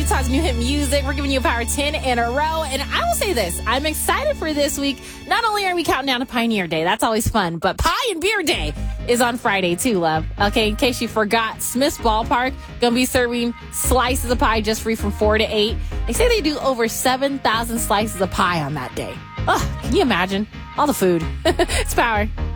talks new hit music. We're giving you a Power 10 in a row. And I will say this. I'm excited for this week. Not only are we counting down to Pioneer Day, that's always fun, but Pie and Beer Day is on Friday too, love. Okay, in case you forgot, Smith's Ballpark going to be serving slices of pie just free from 4 to 8. They say they do over 7,000 slices of pie on that day. Oh, can you imagine? All the food. It's Power.